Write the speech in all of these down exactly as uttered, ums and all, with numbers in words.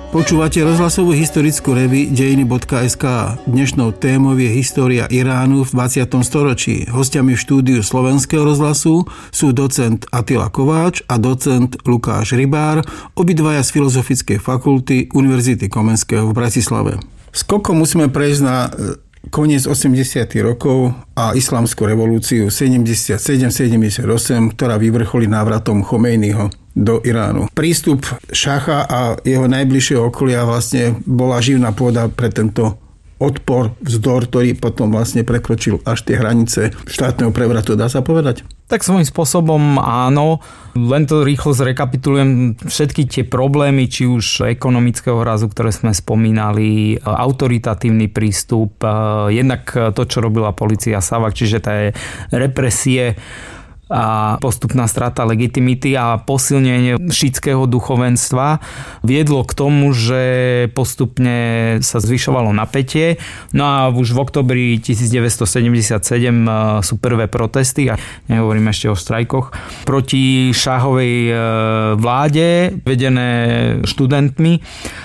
Počúvate rozhlasovú historickú reví dejiny bodka es ká. Dnešnou témou je história Iránu v dvadsiatom storočí. Hostiami v štúdiu Slovenského rozhlasu sú docent Attila Kováč a docent Lukáš Rybár, obidvaja z Filozofickej fakulty Univerzity Komenského v Bratislave. Skokom musíme prejsť na koniec osemdesiatych rokov a islamskú revolúciu sedemdesiatsedem sedemdesiatosem, ktorá vyvrcholí návratom Chomejnyho do Iránu. Prístup šacha a jeho najbližšieho okolia vlastne bola živná pôda pre tento odpor, vzdor, ktorý potom vlastne prekročil až tie hranice štátneho prevratu, dá sa povedať? Tak svojím spôsobom áno. Len to rýchlo zrekapitulujem. Všetky tie problémy, či už ekonomického razu, ktoré sme spomínali, autoritatívny prístup, jednak to, čo robila polícia Savak, čiže tá je represie a postupná strata legitimity a posilnenie šítského duchovenstva viedlo k tomu, že postupne sa zvyšovalo napätie. No a už v októbri devätnásťsedemdesiatsedem sú prvé protesty, a nehovorím ešte o štrajkoch, proti šáhovej vláde, vedené študentmi.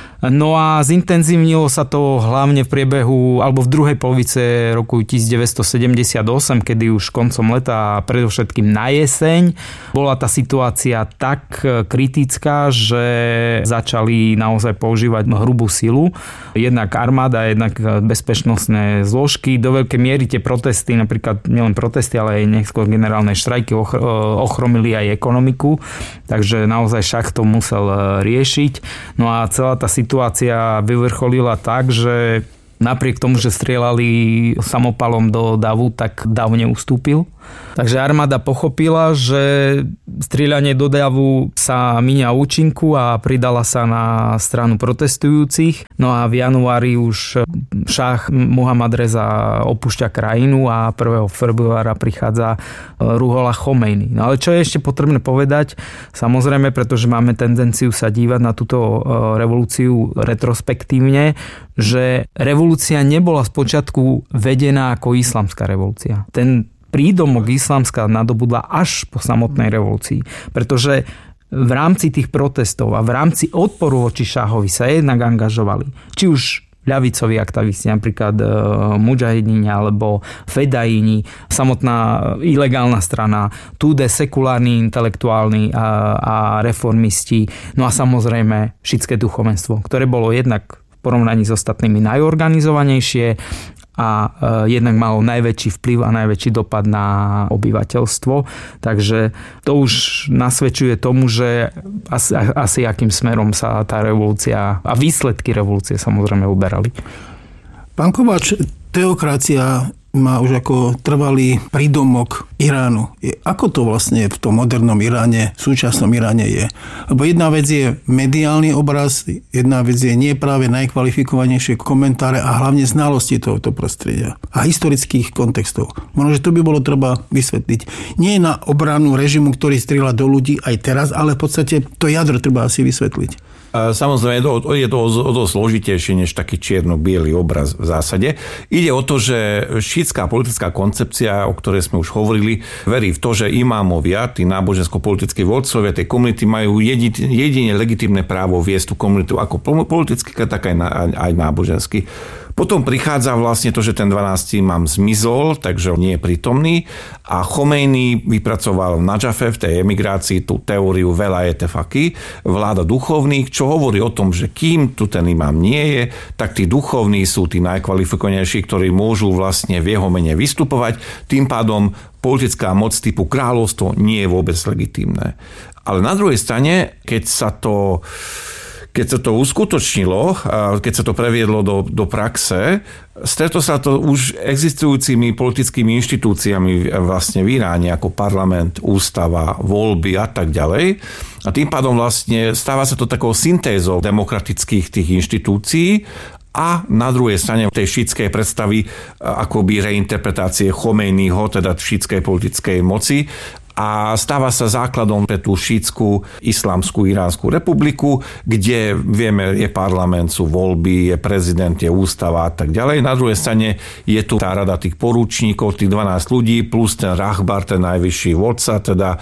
No a zintenzívnilo sa to hlavne v priebehu, alebo v druhej polovice roku devätnásťsedemdesiatosem, kedy už koncom leta a predovšetkým na jeseň bola tá situácia tak kritická, že začali naozaj používať hrubú silu. Jednak armáda, jednak bezpečnostné zložky. Do veľkej miery tie protesty, napríklad nielen protesty, ale aj neskôr generálne štrajky ochromili aj ekonomiku. Takže naozaj šach to musel riešiť. No a celá tá situácia Situácia vyvrcholila tak, že napriek tomu, že strieľali samopalom do davu, tak dav neustúpil. Takže armáda pochopila, že strieľanie do davu sa míňa účinku a pridala sa na stranu protestujúcich. No a v januári už šách Muhammad Reza opúšťa krajinu a prvého februára prichádza Ruhollah Chomejny. No ale čo je ešte potrebné povedať, samozrejme, pretože máme tendenciu sa dívať na túto revolúciu retrospektívne, že revolúcia nebola spočiatku vedená ako islamská revolúcia. Ten prídomok islamská nadobudla až po samotnej revolúcii, pretože v rámci tých protestov a v rámci odporu voči šáhovi sa jednak angažovali. Či už ľavicoví aktivisti, napríklad mudžahidíni alebo fedajíni, samotná ilegálna strana, túde sekulárni intelektuálni a, a reformisti, no a samozrejme šítske duchovenstvo, ktoré bolo jednak v porovnaní s ostatnými najorganizovanejšie a jednak malo najväčší vplyv a najväčší dopad na obyvateľstvo. Takže to už nasvedčuje tomu, že asi, asi akým smerom sa tá revolúcia a výsledky revolúcie samozrejme uberali. Pán Kováč, teokracia má už ako trvalý prídomok Iránu. Ako to vlastne v tom modernom Iráne, v súčasnom Iráne je? Lebo jedna vec je mediálny obraz, jedna vec je nie práve najkvalifikovanejšie komentáre a hlavne znalosti tohoto prostredia a historických kontextov. Možno, že to by bolo treba vysvetliť. Nie na obranu režimu, ktorý strieľa do ľudí aj teraz, ale v podstate to jadro treba asi vysvetliť. Samozrejme, je to o to zložitejšie než taký čierno-biely obraz v zásade. Ide o to, že šítska politická koncepcia, o ktorej sme už hovorili, verí v to, že imámovia, tí nábožensko-politickí vodcovia tej komunity majú jedine legitímne právo viesť tú komunitu ako politicky, tak aj, aj nábožensky. Potom prichádza vlastne to, že ten dvanásty imám zmizol, takže nie je prítomný a Chomejny vypracoval v Nadžafe v tej emigrácii tú teóriu velayete faqih, vláda duchovných, čo hovorí o tom, že kým tu ten imám nie je, tak tí duchovní sú tí najkvalifikovanejší, ktorí môžu vlastne v jeho mene vystupovať. Tým pádom politická moc typu kráľovstvo nie je vôbec legitímne. Ale na druhej strane, keď sa to Keď sa to uskutočnilo, keď sa to previedlo do, do praxe, stretlo sa to už existujúcimi politickými inštitúciami vlastne v Iráne, ako parlament, ústava, voľby a tak ďalej. A tým pádom vlastne stáva sa to takou syntézou demokratických tých inštitúcií a na druhej strane tej šítskej predstavy akoby reinterpretácie Chomejnyho, teda šítskej politickej moci. a stáva sa základom pre tú šítskú islamskú Iránsku republiku, kde vieme, je parlament, sú voľby, je prezident, je ústava a tak ďalej. Na druhej strane je tu tá rada tých porúčníkov, tých dvanásť ľudí, plus ten rahbar, ten najvyšší vodca, teda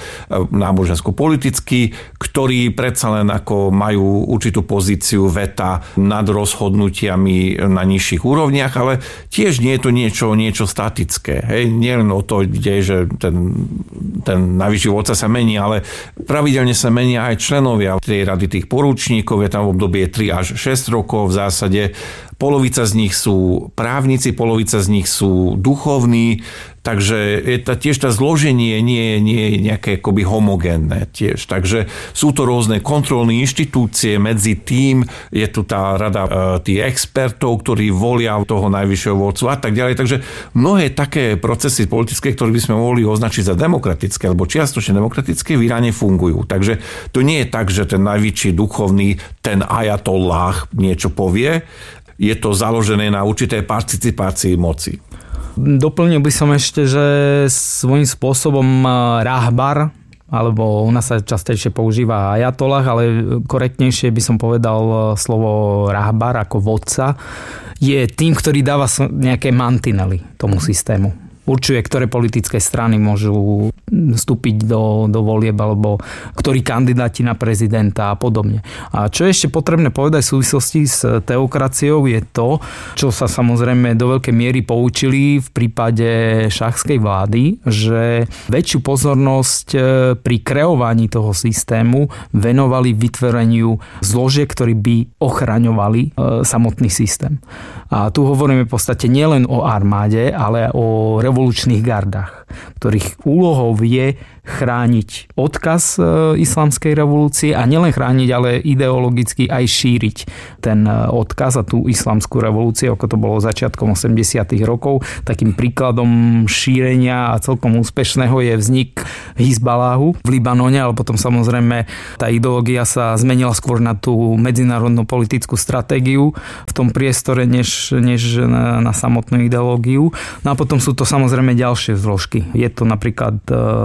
nábožensko-politický, ktorí predsa len ako majú určitú pozíciu veta nad rozhodnutiami na nižších úrovniach, ale tiež nie je to niečo, niečo statické. Hej? Nie len o to ide, že ten, ten najvyšší vodca sa mení, ale pravidelne sa menia aj členovia tej rady tých porúčníkov, je tam v obdobie tri až šesť rokov v zásade. Polovica z nich sú právnici, polovica z nich sú duchovní, takže je tá, tiež tá zloženie nie je, nie je nejaké akoby homogénne tiež. Takže sú to rôzne kontrolné inštitúcie, medzi tým je tu tá rada e, tých expertov, ktorí volia toho najvyššieho vodcu a tak ďalej. Takže mnohé také procesy politické, ktoré by sme mohli označiť za demokratické alebo čiastočne demokratické, v Iráne fungujú. Takže to nie je tak, že ten najvyšší duchovný, ten ajatollah niečo povie. Je to založené na určitej participácii moci. Doplnil by som ešte, že svojím spôsobom rahbar, alebo u nás sa častejšie používa ajatollah, ale korektnejšie by som povedal slovo rahbar ako vodca, je tým, ktorý dáva nejaké mantinely tomu systému. Určuje, ktoré politické strany môžu vstúpiť do, do volieb alebo ktorí kandidáti na prezidenta a podobne. A čo je ešte potrebné povedať v súvislosti s teokraciou je to, čo sa samozrejme do veľkej miery poučili v prípade šachskej vlády, že väčšiu pozornosť pri kreovaní toho systému venovali vytvoreniu zložiek, ktorí by ochraňovali samotný systém. A tu hovoríme v podstate nielen o armáde, ale o revolučných gardách, ktorých úlohou je chrániť odkaz islamskej revolúcie a nielen chrániť, ale ideologicky aj šíriť ten odkaz a tú islamskú revolúciu, ako to bolo začiatkom osemdesiatych rokov. Takým príkladom šírenia a celkom úspešného je vznik Hizbaláhu v Libanone, ale potom samozrejme tá ideológia sa zmenila skôr na tú medzinárodnú politickú stratégiu v tom priestore, než, než na, na samotnú ideológiu. No a potom sú to samozrejme ďalšie zložky. Je to napríklad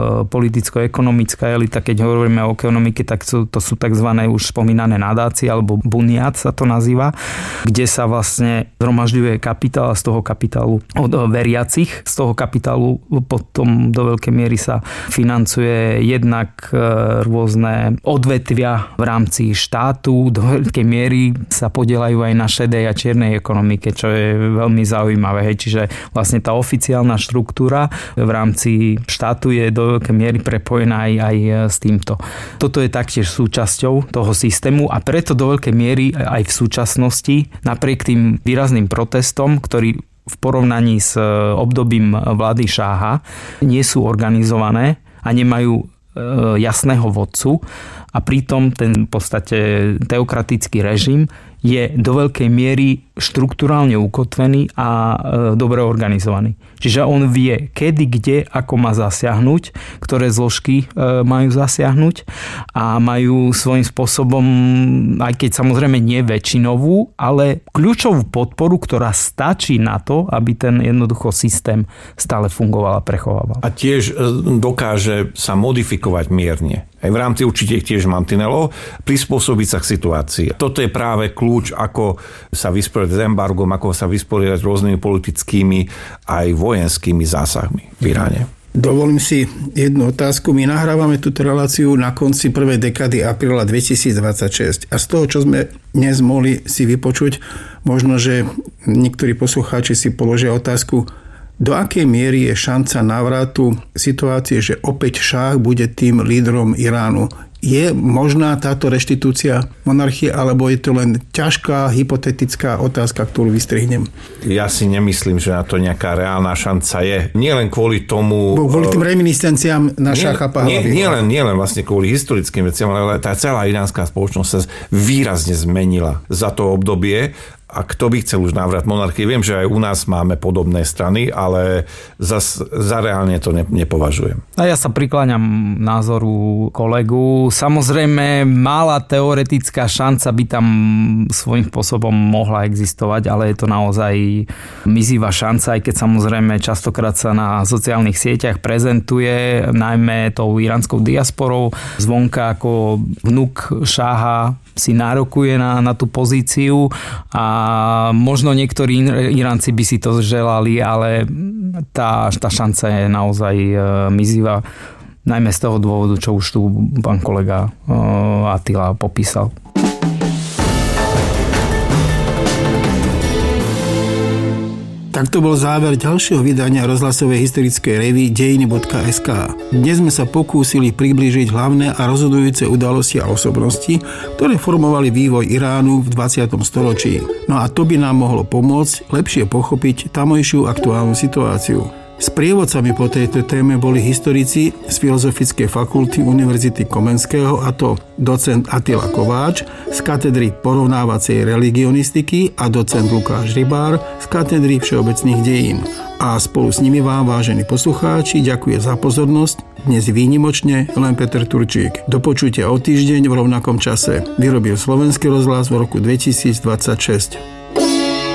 politicko-ekonomická elita, keď hovoríme o ekonomike, tak sú, to sú tzv. Už spomínané nadácie, alebo buniat sa to nazýva, kde sa vlastne zhromažďuje kapitál a z toho kapitálu od veriacich, z toho kapitálu potom do veľkej miery sa financuje jednak rôzne odvetvia v rámci štátu, do veľkej miery sa podieľajú aj na šedej a čiernej ekonomike, čo je veľmi zaujímavé. Hej. Čiže vlastne tá oficiálna štruktúra v rámci štátu je do veľkej miery prepojená aj, aj s týmto. Toto je taktiež súčasťou toho systému a preto do veľkej miery aj v súčasnosti, napriek tým výrazným protestom, ktorí v porovnaní s obdobím vlády šáha nie sú organizované a nemajú jasného vodcu a pritom ten v podstate teokratický režim je do veľkej miery štruktúrálne ukotvený a dobre organizovaný. Čiže on vie, kedy, kde, ako má zasiahnuť, ktoré zložky majú zasiahnuť a majú svojím spôsobom, aj keď samozrejme nie väčšinovú, ale kľúčovú podporu, ktorá stačí na to, aby ten jednoducho systém stále fungoval a prechovával. A tiež dokáže sa modifikovať mierne. Aj v rámci určite tiež mantinelov, prispôsobiť sa k situácii. Toto je práve kľúč, ako sa vysporiadať s embargom, ako sa vysporiadať rôznymi politickými aj vojenskými zásahmi v Iráne. Dovolím si jednu otázku. My nahrávame túto reláciu na konci prvej dekády apríla dvetisícdvadsaťšesť a z toho, čo sme dnes mohli si vypočuť, možno, že niektorí poslucháči si položia otázku, do akej miery je šanca návratu situácie, že opäť šáh bude tým lídrom Iránu? Je možná táto reštitúcia monarchie, alebo je to len ťažká, hypotetická otázka, ktorú vystrihnem? Ja si nemyslím, že na to nejaká reálna šanca je. Nie len kvôli tomu... Kvôli tým reminiscenciám na šáha Pahlaví. Nie, nie, len, nie len vlastne kvôli historickým veciam, ale tá celá iránska spoločnosť sa výrazne zmenila za to obdobie A kto by chcel už návrat monarchie? Viem, že aj u nás máme podobné strany, ale zas, za reálne to ne, nepovažujem. A ja sa prikláňam názoru kolegu. Samozrejme, malá teoretická šanca by tam svojím spôsobom mohla existovať, ale je to naozaj mizivá šanca, aj keď samozrejme častokrát sa na sociálnych sieťach prezentuje, najmä tou iránskou diasporou, zvonka ako vnuk šáha si nárokuje na, na tú pozíciu a možno niektorí Iránci by si to želali, ale tá, tá šanca je naozaj mizivá, najmä z toho dôvodu, čo už tu pán kolega Attila popísal. Tak to bol záver ďalšieho vydania rozhlasovej historickej revue dejiny bodka es ká. Dnes sme sa pokúsili priblížiť hlavné a rozhodujúce udalosti a osobnosti, ktoré formovali vývoj Iránu v dvadsiatom storočí. No a to by nám mohlo pomôcť lepšie pochopiť tamojšiu aktuálnu situáciu. Sprievodcami po tejto téme boli historici z Filozofickej fakulty Univerzity Komenského, a to docent Attila Kováč z katedry porovnávacej religionistiky a docent Lukáš Rybár z katedry všeobecných dejín. A spolu s nimi vám, vážení poslucháči, ďakujem za pozornosť. Dnes výnimočne len Peter Turčík. Do počutia o týždeň v rovnakom čase. Vyrobil Slovenský rozhlas v roku dvetisícdvadsaťšesť.